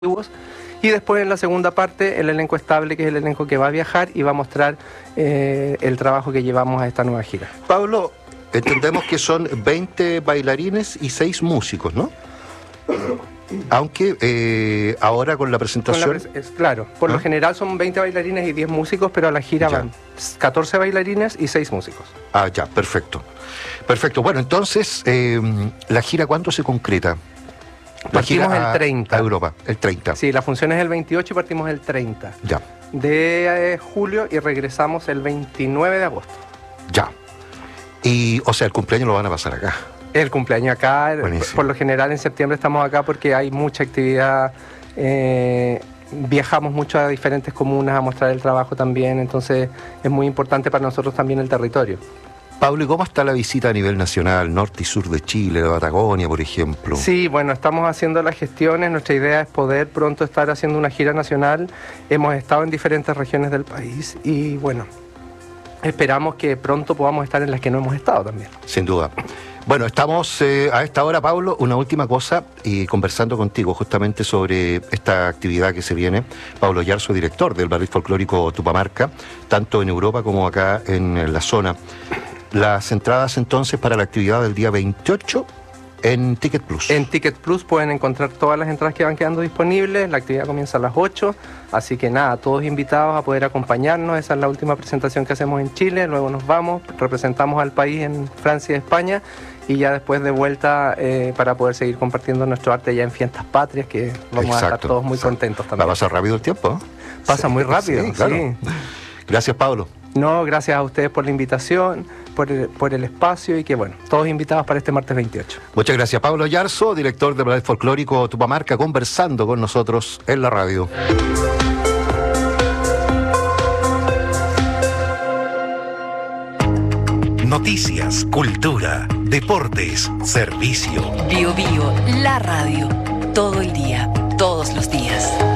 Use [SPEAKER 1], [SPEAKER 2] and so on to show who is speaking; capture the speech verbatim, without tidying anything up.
[SPEAKER 1] Y después en la segunda parte el elenco estable, que es el elenco que va a viajar y va a mostrar eh, el trabajo que llevamos a esta nueva gira.
[SPEAKER 2] Pablo, entendemos que son veinte bailarines y seis músicos, ¿no? Aunque eh, ahora con la presentación...
[SPEAKER 1] Con la pre es, claro, por ¿Ah? lo general son veinte bailarines y diez músicos, pero a la gira ya. van catorce bailarines y seis músicos.
[SPEAKER 2] Ah, ya, perfecto. Perfecto, bueno, entonces, eh, ¿la gira cuándo se concreta?
[SPEAKER 1] Partimos el treinta.
[SPEAKER 2] A Europa, el treinta.
[SPEAKER 1] Sí, la función es el veintiocho y partimos el treinta.
[SPEAKER 2] Ya.
[SPEAKER 1] De eh, julio y regresamos el veintinueve de agosto.
[SPEAKER 2] Ya. Y, o sea, el cumpleaños lo van a pasar acá.
[SPEAKER 1] El cumpleaños acá. Buenísimo. Por lo general en septiembre estamos acá porque hay mucha actividad. Eh, viajamos mucho a diferentes comunas a mostrar el trabajo también. Entonces es muy importante para nosotros también el territorio.
[SPEAKER 2] Pablo, ¿y cómo está la visita a nivel nacional, norte y sur de Chile, la Patagonia, por ejemplo?
[SPEAKER 1] Sí, bueno, estamos haciendo las gestiones. Nuestra idea es poder pronto estar haciendo una gira nacional. Hemos estado en diferentes regiones del país y, bueno, esperamos que pronto podamos estar en las que no hemos estado también.
[SPEAKER 2] Sin duda. Bueno, estamos eh, a esta hora, Pablo, una última cosa, y conversando contigo justamente sobre esta actividad que se viene. Pablo Yarzo, director del Ballet Folclórico Tupamarca, tanto en Europa como acá en la zona. Las entradas entonces para la actividad del día veintiocho en Ticket Plus.
[SPEAKER 1] En Ticket Plus pueden encontrar todas las entradas que van quedando disponibles. La actividad comienza a las ocho, así que nada, todos invitados a poder acompañarnos. Esa es la última presentación que hacemos en Chile. Luego nos vamos, representamos al país en Francia y España y ya después de vuelta eh, para poder seguir compartiendo nuestro arte ya en Fiestas Patrias, que vamos exacto, a estar todos muy exacto. contentos también.
[SPEAKER 2] Va a pasar rápido el tiempo, ¿eh?
[SPEAKER 1] Pasa sí, muy rápido,
[SPEAKER 2] sí, claro. sí. Gracias, Pablo.
[SPEAKER 1] No, gracias a ustedes por la invitación, por el, por el espacio y que, bueno, todos invitados para este martes veintiocho.
[SPEAKER 2] Muchas gracias. Pablo Yarzo, director del Ballet Folclórico Tupamarca, conversando con nosotros en la radio.
[SPEAKER 3] Noticias, cultura, deportes, servicio.
[SPEAKER 4] Bio Bio, la radio. Todo el día, todos los días.